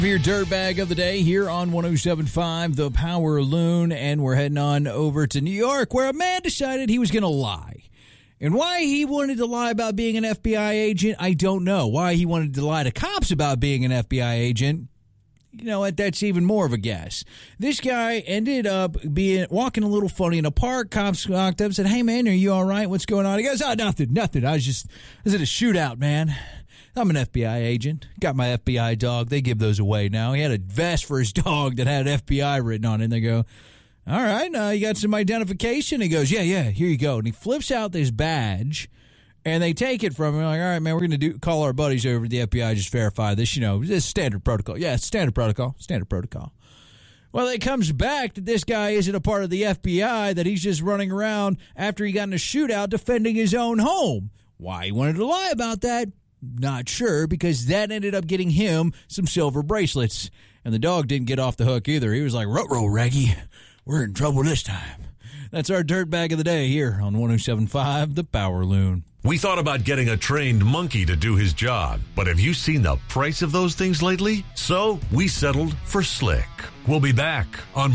For your dirtbag of the day here on 107.5 The Power Loon, and we're heading on over to New York, where a man decided he was going to lie. And why he wanted to lie about being an FBI agent, I don't know. Why he wanted to lie to cops about being an FBI agent, you know what, that's even more of a guess. This guy ended up walking a little funny in a park. Cops walked up and said, "Hey, man, are you all right? What's going on?" He goes, "Oh, nothing. I was at a shootout, man. I'm an FBI agent. Got my FBI dog." They give those away now. He had a vest for his dog that had FBI written on it. And they go, "All right, you got some identification?" He goes, yeah, here you go. And he flips out this badge, and they take it from him. Like, "All right, man, we're going to call our buddies over to the FBI, just verify this. You know, this is standard protocol." Yeah, it's standard protocol. Well, it comes back that this guy isn't a part of the FBI, that he's just running around after he got in a shootout defending his own home. Why he wanted to lie about that? Not sure, because that ended up getting him some silver bracelets. And the dog didn't get off the hook either. He was like, "Ruh-roh, Raggy, we're in trouble this time." That's our dirtbag of the day here on 107.5 The Power Loon. We thought about getting a trained monkey to do his job, but have you seen the price of those things lately? So we settled for Slick. We'll be back on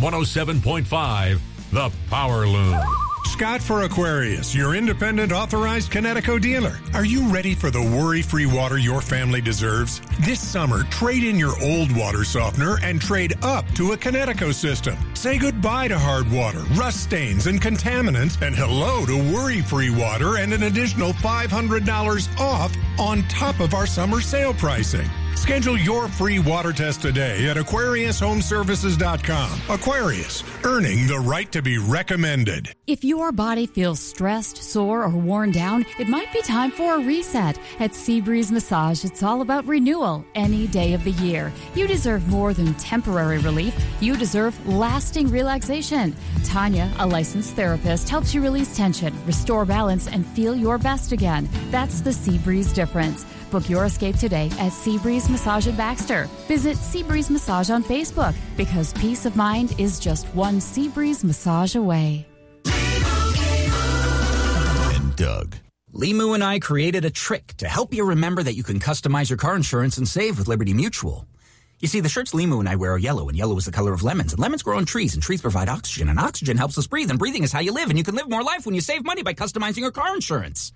107.5 The Power Loon. Scott for Aquarius, your independent authorized Kinetico dealer. Are you ready for the worry-free water your family deserves? This summer, trade in your old water softener and trade up to a Kinetico system. Say goodbye to hard water, rust stains, and contaminants, and hello to worry-free water and an additional $500 off on top of our summer sale pricing. Schedule your free water test today at AquariusHomeservices.com. Aquarius, earning the right to be recommended. If your body feels stressed, sore, or worn down, it might be time for a reset. At Seabreeze Massage, it's all about renewal any day of the year. You deserve more than temporary relief. You deserve lasting relaxation. Tanya, a licensed therapist, helps you release tension, restore balance, and feel your best again. That's the Seabreeze difference. Book your escape today at Seabreeze Massage at Baxter. Visit Seabreeze Massage on Facebook, because peace of mind is just one Seabreeze Massage away. And Doug. Limu and I created a trick to help you remember that you can customize your car insurance and save with Liberty Mutual. You see, the shirts Limu and I wear are yellow, and yellow is the color of lemons, and lemons grow on trees, and trees provide oxygen, and oxygen helps us breathe, and breathing is how you live, and you can live more life when you save money by customizing your car insurance.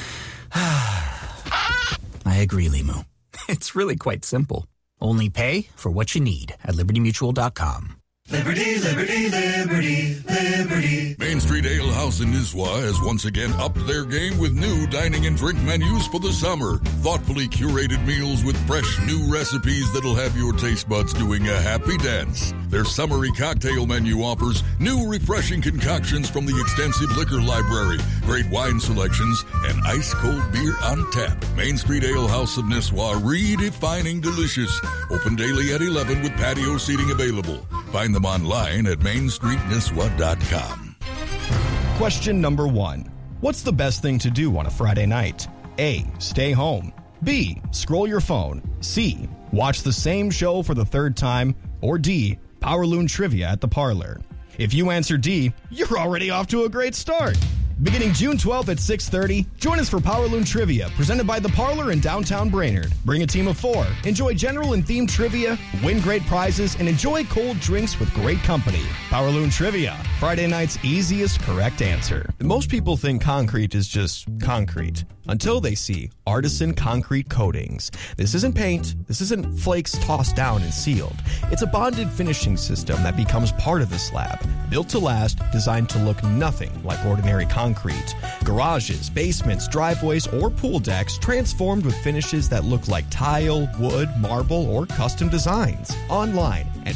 I agree, Limu. It's really quite simple. Only pay for what you need at LibertyMutual.com. Liberty, liberty, liberty, liberty. Main Street Ale House in Nisswa has once again upped their game with new dining and drink menus for the summer. Thoughtfully curated meals with fresh new recipes that'll have your taste buds doing a happy dance. Their summery cocktail menu offers new refreshing concoctions from the extensive liquor library, great wine selections, and ice-cold beer on tap. Main Street Ale House of Nisswa, redefining delicious. Open daily at 11 with patio seating available. Find them online at mainstreetnisswa.com. Question number 1. What's the best thing to do on a Friday night? A. Stay home. B. Scroll your phone. C. Watch the same show for the third time. Or D. Power Loon Trivia at the Parlor. If you answer D, you're already off to a great start. Beginning June 12th at 6:30, join us for Power Loon Trivia, presented by The Parlor in downtown Brainerd. Bring a team of 4, enjoy general and themed trivia, win great prizes, and enjoy cold drinks with great company. Power Loon Trivia, Friday night's easiest correct answer. Most people think concrete is just concrete, until they see Artisan Concrete Coatings. This isn't paint, this isn't flakes tossed down and sealed. It's a bonded finishing system that becomes part of the slab, built to last, designed to look nothing like ordinary concrete. Garages, basements, driveways, or pool decks transformed with finishes that look like tile, wood, marble, or custom designs. Online at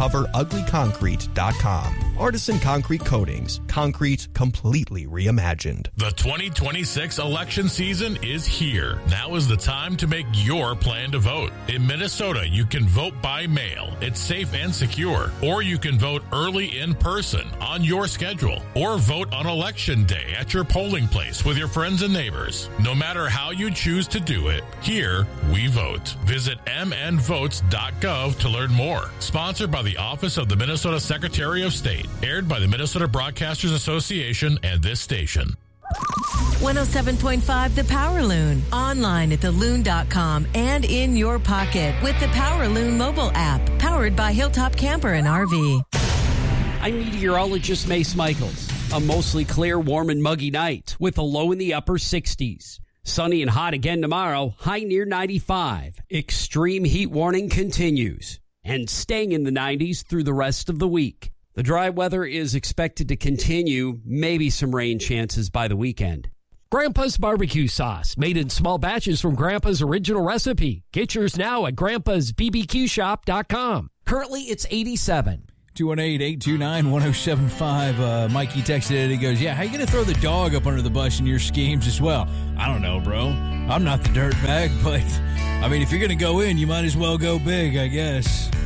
WeCoverUglyConcrete.com. Artisan Concrete Coatings. Concrete completely reimagined. The 2026 election season is here. Now is the time to make your plan to vote. In Minnesota, you can vote by mail. It's safe and secure. Or you can vote early in person on your schedule. Or vote on Election Day at your polling place with your friends and neighbors. No matter how you choose to do it, here we vote. Visit mnvotes.gov to learn more. Sponsored by the Office of the Minnesota Secretary of State. Aired by the Minnesota Broadcasters Association and this station. 107.5 The Power Loon. Online at theloon.com and in your pocket with the Power Loon mobile app. Powered by Hilltop Camper and RV. I'm meteorologist Mace Michaels. A mostly clear, warm, and muggy night with a low in the upper 60s. Sunny and hot again tomorrow, high near 95. Extreme heat warning continues. And staying in the 90s through the rest of the week. The dry weather is expected to continue, maybe some rain chances by the weekend. Grandpa's barbecue sauce, made in small batches from Grandpa's original recipe. Get yours now at grandpa'sbbqshop.com. Currently, it's $87. 218-829-1075. Mikey texted it. He goes, yeah, how you going to throw the dog up under the bus in your schemes as well? I don't know, bro. I'm not the dirtbag, but, I mean, if you're going to go in, you might as well go big, I guess.